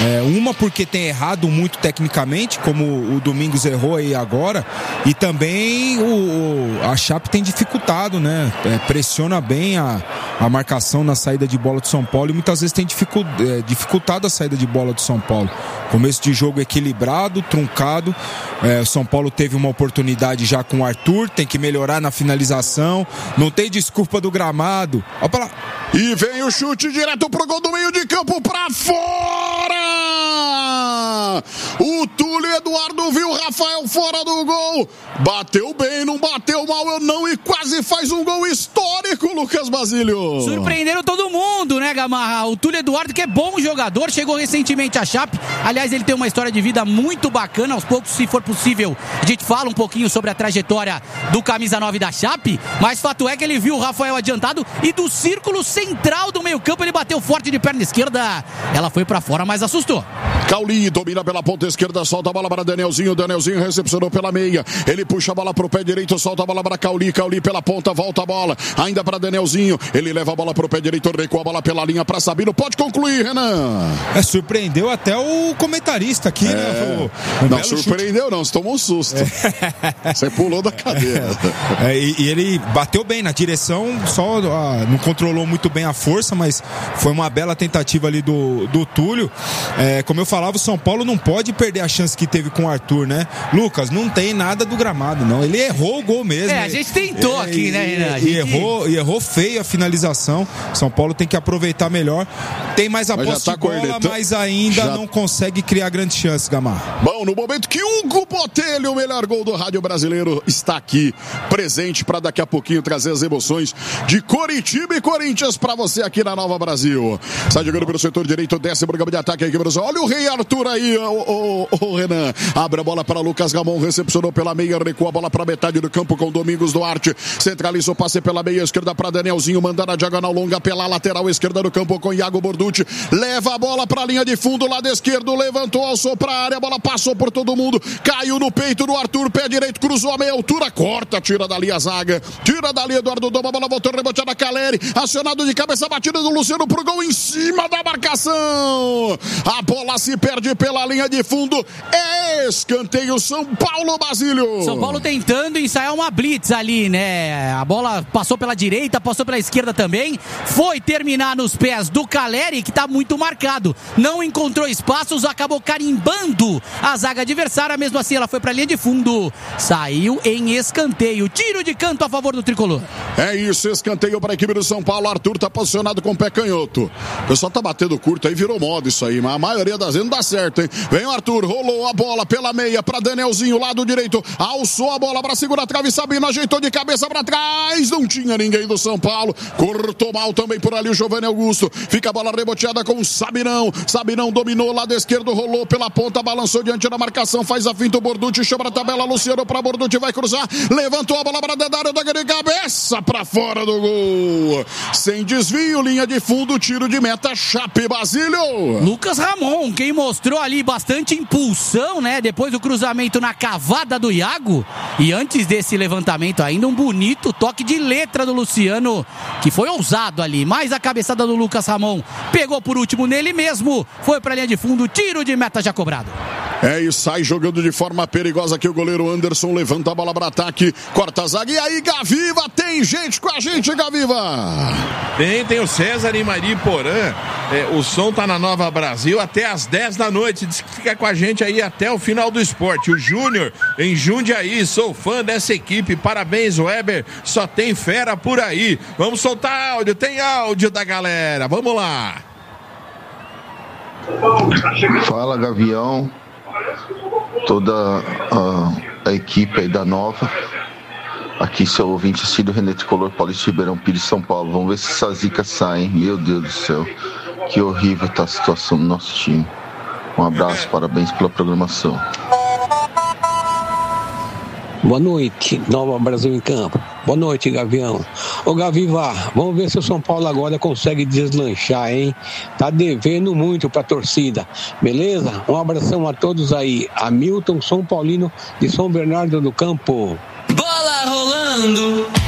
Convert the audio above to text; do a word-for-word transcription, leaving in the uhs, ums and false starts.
É, uma porque tem errado muito tecnicamente, como o Domingos errou aí agora, e também o, a Chape tem dificultado, né? É, pressiona bem a, a marcação na saída de bola do São Paulo e muitas vezes tem dificult, é, dificultado a saída de bola do São Paulo. Começo de jogo equilibrado, truncado. É, o São Paulo teve uma oportunidade já com o Arthur, tem que melhorar na finalização. Não tem desculpa do gramado. Olha pra lá. E vem o chute direto pro gol do meio de campo pra fora! O Túlio Eduardo viu o Rafael fora do gol. Bateu bem, não bateu mal, não, e quase faz um gol histórico, Lucas Basílio. Surpreenderam todo mundo, né, Gamarra? O Túlio Eduardo, que é bom jogador, chegou recentemente à Chape. Aliás, ele tem uma história de vida muito bacana. Aos poucos, se for possível, a gente fala um pouquinho sobre a trajetória do camisa nove da Chape. Mas fato é que ele viu o Rafael adiantado e do círculo central do meio campo ele bateu forte de perna esquerda. Ela foi pra fora, mas assustou. Cauli domina pela ponta esquerda, solta a bola para Danielzinho. Danielzinho recepcionou pela meia. Ele puxa a bola pro pé direito, solta a bola para Cauli. Cauli pela ponta, volta a bola. Ainda para Danielzinho. Ele leva a bola pro pé direito, recua a bola pela linha para Sabino. Pode concluir, Renan. É, surpreendeu até o comentarista aqui, é, né? O, o não surpreendeu, chute. Não. Você tomou um susto. É. Você pulou da cadeira. É, e, e ele bateu bem na direção, só ah, não controlou muito bem a força, mas foi uma bela tentativa ali do, do Túlio. É, como eu falava, o São Paulo não pode perder a chance que teve com o Arthur, né? Lucas, não tem nada do gramado, não. Ele errou o gol mesmo. É, a gente tentou é, aqui, né, Renan? E, e, errou, e errou feio a finalização. São Paulo tem que aproveitar melhor. Tem mais a posse tá de bola, mas ainda já... não consegue criar grandes chances, Gamarra. Bom, no momento que Hugo Botelho, o melhor gol do rádio brasileiro, está aqui, presente para daqui a pouquinho trazer as emoções de Coritiba e Corinthians para você aqui na Nova Brasil. Sai jogando pelo setor direito, desce pro campo de ataque aqui, Brasil. Olha o Rei Arthur aí, o, o, o Renan. Abre a bola para Lucas Ramon, recepcionou pela meia, recua a bola para metade do campo com Domingos Duarte. Centraliza o passe pela meia esquerda para Danielzinho, mandando a diagonal longa pela lateral esquerda do campo com Iago Borducci. Leva a bola para a linha de fundo, lado esquerdo, levantou, alçou para a área, a bola passou por todo mundo, caiu no peito do Arthur, pé direito, cruzou a meia altura, corta, tira dali a zaga, tira dali Eduardo Doma, a bola voltou, reboteada Caleri, acionado de cabeça, batida do Luciano pro gol em cima da marcação. A bola se perde pela linha de fundo, é escanteio São Paulo, Basílio. São Paulo tentando ensaiar uma blitz ali, né? A bola passou pela direita, passou pela esquerda também, foi terminar nos pés do Caleri, que tá muito marcado, não encontrou espaços, acabou carimbando a zaga adversária, mesmo assim ela foi pra linha de fundo, saiu em escanteio, tiro de canto a favor do tricolor. É isso, escanteio para a equipe do São Paulo. Arthur tá posicionado com o pé canhoto, o pessoal tá batendo curto aí, virou moda isso aí, mas a maioria das vezes não dá certo, hein? Vem o Arthur, rolou a bola pela meia para Danielzinho, lado direito, alçou a bola para segurar a trave, Sabino ajeitou de cabeça para trás, não tinha ninguém do São Paulo, cortou mal também por ali o Giovanni Augusto, fica a bola reboteada com o Sabinão, Sabinão dominou, lado esquerdo, rolou pela ponta, balançou diante da marcação, faz a finta o Borducci, chama a tabela, Luciano para Borducci, vai cruzar, levantou a bola para Dedário, da cabeça para fora do gol, sem desvio, linha de fundo, tiro de meta, Chape, Basílio. Lucas Ramon, quem mostrou ali bastante impulsão, né, depois do cruzamento na cavada do Iago, e antes desse levantamento ainda um bonito toque de letra do Luciano, que foi ousado ali, mas a cabeçada do Lucas Ramon pegou por último nele mesmo, foi pra linha de fundo, tiro de meta já cobrado. É, e sai jogando de forma perigosa aqui o goleiro Anderson, levanta a bola para ataque, corta a zaga, e aí Gaviva, tem gente com a gente, Gaviva! Tem, tem o César e Mari Porã, é, o som tá na Nova Brasil até às dez da noite, diz que fica com a gente aí até o final do esporte. O Júnior em Jundiaí, sou fã dessa equipe, parabéns Weber, só tem fera por aí. Vamos soltar áudio, tem áudio da galera, vamos lá. Fala Gavião, toda a, a equipe aí da Nova, aqui seu ouvinte assíduo René Tricolor, Paulista Ribeirão Pires, São Paulo. Vamos ver se essa zica sai, hein? Meu Deus do céu, que horrível tá a situação do nosso time. Um abraço, parabéns pela programação. Boa noite, Nova Brasil em Campo. Boa noite, Gavião. Ô Gaviva, vamos ver se o São Paulo agora consegue deslanchar, hein? Tá devendo muito pra torcida, beleza? Um abração a todos aí. Hamilton, São Paulino de São Bernardo do Campo. Bola rolando.